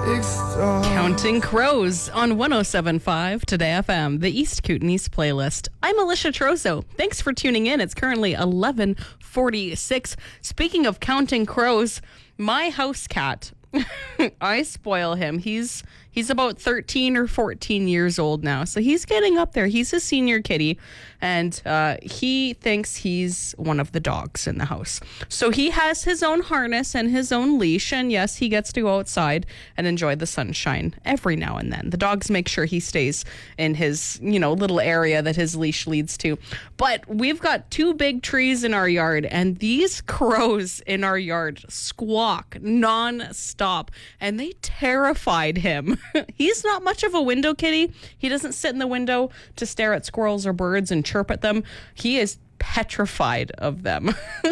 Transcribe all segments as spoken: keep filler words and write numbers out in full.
Counting Crows on one oh seven point five Today F M, the East Kootenays playlist. I'm Alicia Trozo. Thanks for tuning in. It's currently eleven forty-six. Speaking of counting crows, my house cat, I spoil him. He's he's about thirteen or fourteen years old now, so he's getting up there. He's a senior kitty, and uh, he thinks he's one of the dogs in the house. So he has his own harness and his own leash, and yes, he gets to go outside and enjoy the sunshine every now and then. The dogs make sure he stays in his, you know, little area that his leash leads to. But we've got two big trees in our yard, and these crows in our yard squawk non-stop, and they terrified him. He's not much of a window kitty. He doesn't sit in the window to stare at squirrels or birds and chirp at them. He is petrified of them.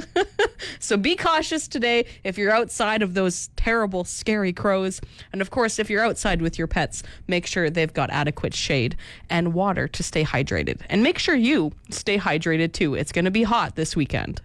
So be cautious today if you're outside of those terrible, scary crows. And of course, if you're outside with your pets, make sure they've got adequate shade and water to stay hydrated. And make sure you stay hydrated too. It's going to be hot this weekend.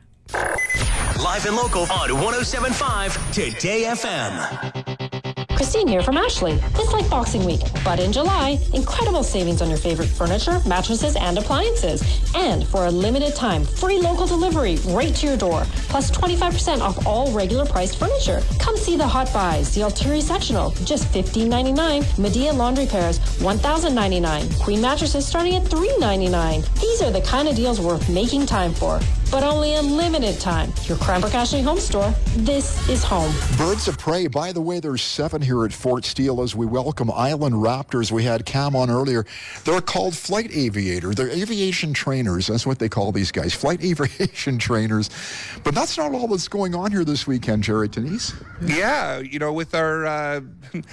Live and local on one oh seven point five Today F M. Christine here from Ashley. It's like Boxing Week, but in July, incredible savings on your favorite furniture, mattresses, and appliances. And for a limited time, free local delivery right to your door, plus twenty-five percent off all regular priced furniture. Come see the Hot Buys, the Altieri Sectional, just fifteen ninety-nine. Medea laundry pairs, one thousand ninety-nine. Queen mattresses starting at three ninety-nine. These are the kind of deals worth making time for, but only a limited time. Your Cranbrook Ashley Home Store. This is home. Birds of Prey. By the way, there's seven here at Fort Steele as we welcome Island Raptors. We had Cam on earlier. They're called flight aviator. They're aviation trainers. That's what they call these guys, flight aviation trainers. But that's not all that's going on here this weekend, Jerry Denise. Yeah, you know, with our uh,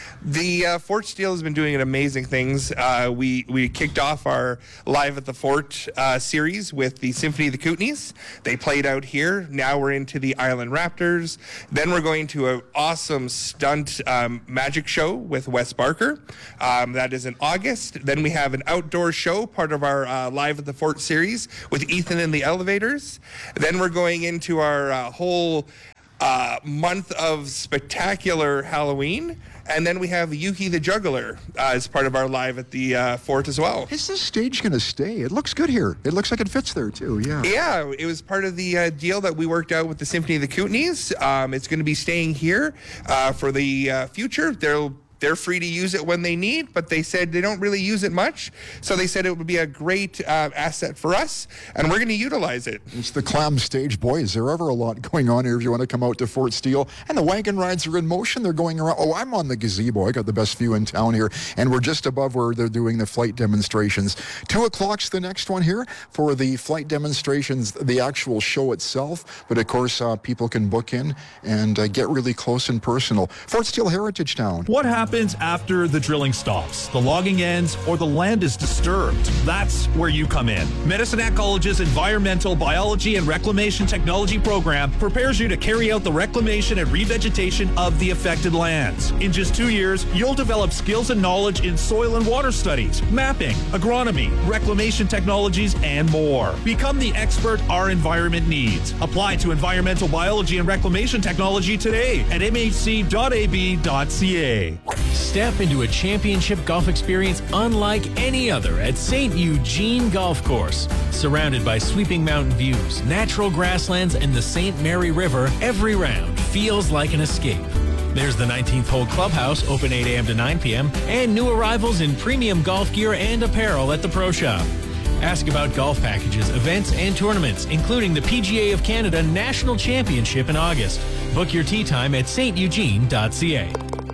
the uh, Fort Steele has been doing amazing things. Uh, we we kicked off our Live at the Fort uh, series with the Symphony of the Kootenays. They played out here. Now we're into the Island Raptors. Then we're going to an awesome stunt um, magic show with Wes Barker. Um, that is in August. Then we have an outdoor show, part of our uh, Live at the Fort series with Ethan and the Elevators. Then we're going into our uh, whole uh, month of spectacular Halloween. And then we have Yuki the Juggler uh, as part of our Live at the uh, Fort as well. Is this stage going to stay? It looks good here. It looks like it fits there, too, yeah. Yeah, it was part of the uh, deal that we worked out with the Symphony of the Kootenays. Um, it's going to be staying here uh, for the uh, future. They'll They're free to use it when they need, but they said they don't really use it much. So they said it would be a great uh, asset for us, and we're going to utilize it. It's the Clam Stage. Boy, is there ever a lot going on here if you want to come out to Fort Steele. And the wagon rides are in motion. They're going around. Oh, I'm on the gazebo. I got the best view in town here. And we're just above where they're doing the flight demonstrations. Two o'clock's the next one here for the flight demonstrations, the actual show itself. But, of course, uh, people can book in and uh, get really close and personal. Fort Steele Heritage Town. What happened? happens after the drilling stops, the logging ends, or the land is disturbed. That's where you come in. Medicine College's Environmental Biology and Reclamation Technology program prepares you to carry out the reclamation and revegetation of the affected lands. In just two years, you'll develop skills and knowledge in soil and water studies, mapping, agronomy, reclamation technologies, and more. Become the expert our environment needs. Apply to Environmental Biology and Reclamation Technology today at m h c dot a b dot c a. Step into a championship golf experience unlike any other at Saint Eugene Golf Course. Surrounded by sweeping mountain views, natural grasslands, and the Saint Mary River, every round feels like an escape. There's the nineteenth hole clubhouse, open eight a.m. to nine p.m., and new arrivals in premium golf gear and apparel at the Pro Shop. Ask about golf packages, events, and tournaments, including the P G A of Canada National Championship in August. Book your tee time at s t eugene dot c a.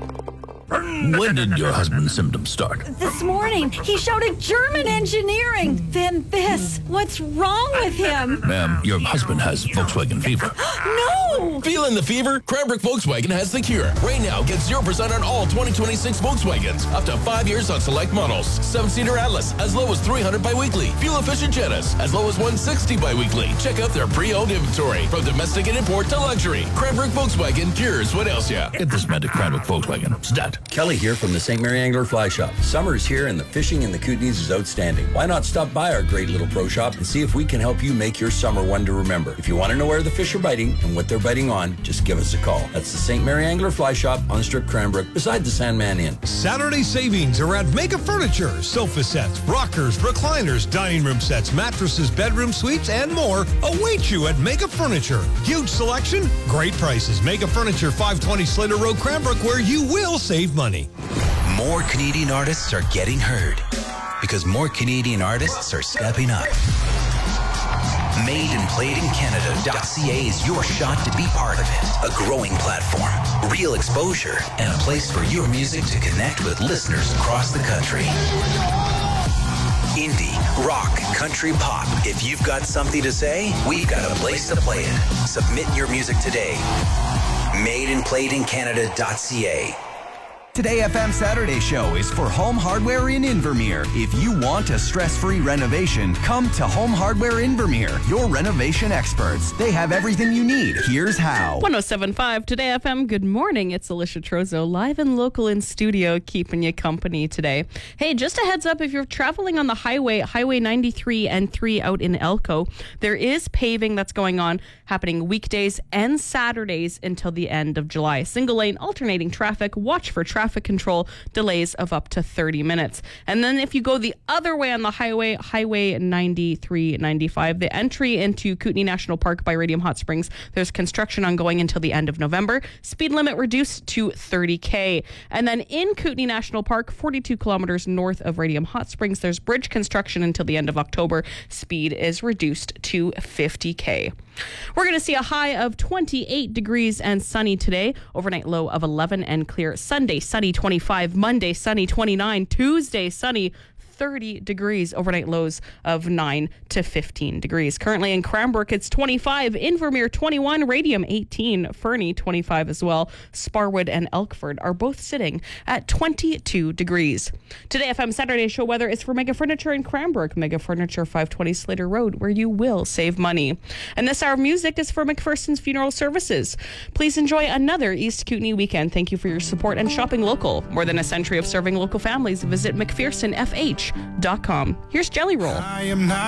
When did your husband's symptoms start? This morning. He shouted German engineering. Then this. What's wrong with him? Ma'am, your husband has Volkswagen fever. No! Feeling the fever? Cranbrook Volkswagen has the cure. Right now, get zero percent on all twenty twenty-six Volkswagens. Up to five years on select models. seven-seater Atlas, as low as three hundred bi-weekly. Fuel-efficient Jettas, as low as one hundred sixty bi-weekly. Check out their pre-owned inventory. From domestic and import to luxury. Cranbrook Volkswagen cures what else ya? Get this man to Cranbrook Volkswagen. Stat. want. Kelly here from the Saint Mary Angler Fly Shop. Summer's here and the fishing in the Kootenays is outstanding. Why not stop by our great little pro shop and see if we can help you make your summer one to remember. If you want to know where the fish are biting and what they're biting on, just give us a call. That's the Saint Mary Angler Fly Shop on Strip Cranbrook beside the Sandman Inn. Saturday savings are at Mega Furniture. Sofa sets, rockers, recliners, dining room sets, mattresses, bedroom suites, and more await you at Mega Furniture. Huge selection, great prices. Mega Furniture, five twenty Slater Road, Cranbrook, where you will save money. More Canadian artists are getting heard because more Canadian artists are stepping up. Made and Played in Canada.ca is your shot to be part of it. A growing platform, real exposure, and a place for your music to connect with listeners across the country. Indie, rock, country, pop. If you've got something to say, we've got a place to play it. Submit your music today. Made and Played in Canada.ca. Today F M Saturday Show is for Home Hardware in Invermere. If you want a stress-free renovation, come to Home Hardware Invermere, your renovation experts. They have everything you need. Here's how. one oh seven point five Today F M. Good morning. It's Alicia Trozo, live and local in studio, keeping you company today. Hey, just a heads up, if you're traveling on the highway, Highway ninety-three and three out in Elko, there is paving that's going on, happening weekdays and Saturdays until the end of July. Single lane alternating traffic. Watch for traffic. Traffic control delays of up to thirty minutes. And then if you go the other way on the highway, Highway ninety-three ninety-five, the entry into Kootenay National Park by Radium Hot Springs, there's construction ongoing until the end of November. Speed limit reduced to thirty K. And then in Kootenay National Park, forty-two kilometers north of Radium Hot Springs, there's bridge construction until the end of October. Speed is reduced to fifty K. We're going to see a high of twenty-eight degrees and sunny today. Overnight low of eleven and clear. Sunday, sunny twenty-five. Monday, sunny twenty-nine. Tuesday, sunny thirty degrees. Overnight lows of nine to fifteen degrees. Currently in Cranbrook, it's twenty-five. Invermere, twenty-one. Radium, eighteen. Fernie, twenty-five as well. Sparwood and Elkford are both sitting at twenty-two degrees. Today, F M Saturday Show weather is for Mega Furniture in Cranbrook. Mega Furniture, five twenty Slater Road, where you will save money. And this hour of music is for McPherson's Funeral Services. Please enjoy another East Kootenay weekend. Thank you for your support and shopping local. More than a century of serving local families. Visit McPherson F H dot com. Here's Jelly Roll. I am not